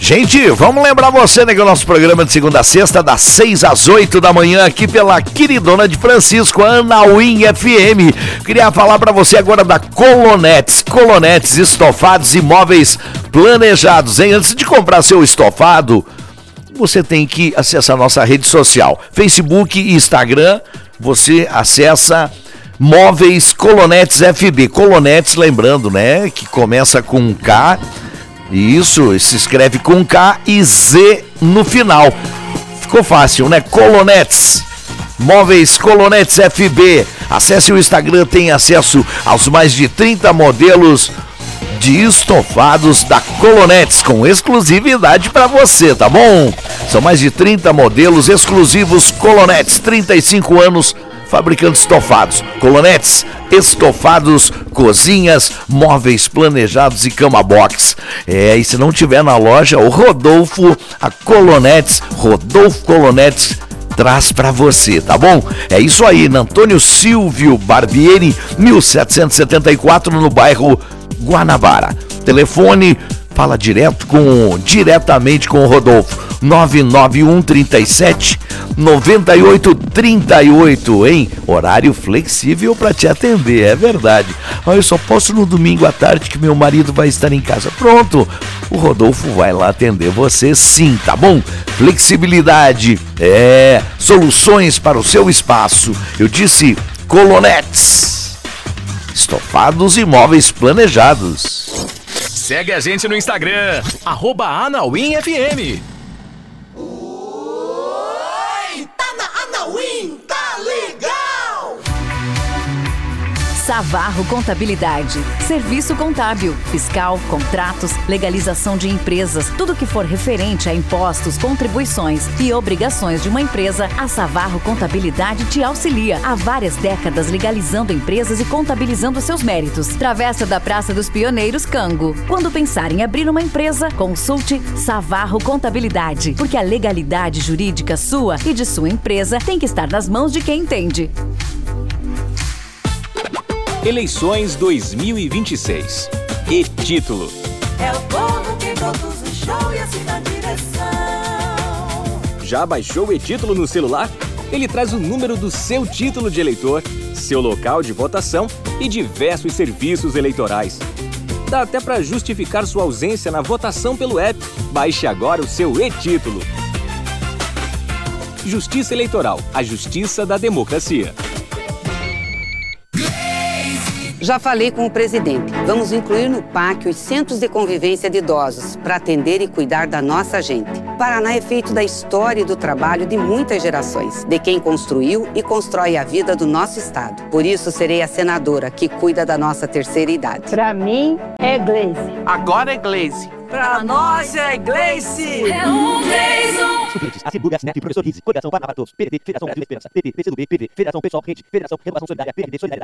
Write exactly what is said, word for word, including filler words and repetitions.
Gente, vamos lembrar você, né, que o nosso programa de segunda a sexta, das seis às oito da manhã, aqui pela queridona de Francisco, Anauim F M. Queria falar pra você agora da Colonetes. Colonetes, estofados e móveis planejados, hein? Antes de comprar seu estofado, você tem que acessar nossa rede social, Facebook e Instagram. Você acessa Móveis Colonetes F B. Colonetes, lembrando, né, que começa com K. Isso, se escreve com K e Z no final. Ficou fácil, né? Colonetes. Móveis Colonetes F B. Acesse o Instagram, tem acesso aos mais de trinta modelos de estofados da Colonetes, com exclusividade para você, tá bom? São mais de trinta modelos exclusivos Colonetes, trinta e cinco anos fabricando estofados. Colonetes, estofados, cozinhas, móveis planejados e cama box. É, e se não tiver na loja, o Rodolfo, a Colonetes, Rodolfo Colonetes, traz pra você, tá bom? É isso aí, na Antônio Silvio Barbieri, mil setecentos e setenta e quatro, no bairro Guanabara. Telefone, fala direto com, diretamente com o Rodolfo, nove nove um, trinta e sete, noventa e oito, trinta e oito, hein? Horário flexível pra te atender, é verdade. Ah, eu só posso no domingo à tarde que meu marido vai estar em casa. Pronto, o Rodolfo vai lá atender você sim, tá bom? Flexibilidade, é, soluções para o seu espaço. Eu disse Colonetes, estofados e móveis planejados. Segue a gente no Instagram, arroba Anauim F M. Oi, tá na Anauim, tá legal! Savarro Contabilidade, serviço contábil, fiscal, contratos, legalização de empresas, tudo que for referente a impostos, contribuições e obrigações de uma empresa, a Savarro Contabilidade te auxilia há várias décadas legalizando empresas e contabilizando seus méritos. Travessa da Praça dos Pioneiros, Cango. Quando pensar em abrir uma empresa, consulte Savarro Contabilidade, porque a legalidade jurídica sua e de sua empresa tem que estar nas mãos de quem entende. Eleições dois mil e vinte e seis. E-título. É o povo que produz o show e assim na direção. Já baixou o e-título no celular? Ele traz o número do seu título de eleitor, seu local de votação e diversos serviços eleitorais. Dá até para justificar sua ausência na votação pelo app. Baixe agora o seu e-título. Justiça Eleitoral, a justiça da democracia. Já falei com o presidente. Vamos incluir no P A C os centros de convivência de idosos para atender e cuidar da nossa gente. Paraná é feito da história e do trabalho de muitas gerações, de quem construiu e constrói a vida do nosso estado. Por isso, serei a senadora que cuida da nossa terceira idade. Para mim, é Gleice. Agora é Gleice. Pra nós é Gleice. É um Gleison. Suplentes, a Ciburga, Snap, Professor Rizzi, Coligação Paraná para Todos, P D T, Federação Brasil da Esperança, P T, P C do B, P V, Federação Pessoal Rede, Federação Renovação Solidária, P M D Solidariedade.